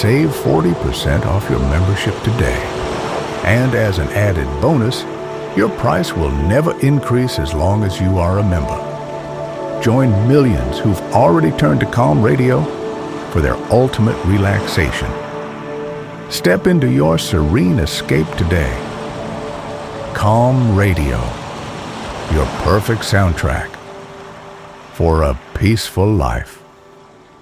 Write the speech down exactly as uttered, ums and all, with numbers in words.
Save forty percent off your membership today. And as an added bonus, your price will never increase as long as you are a member. Join millions who've already turned to Calm Radio for their ultimate relaxation. Step into your serene escape today. Calm Radio, your perfect soundtrack for a peaceful life.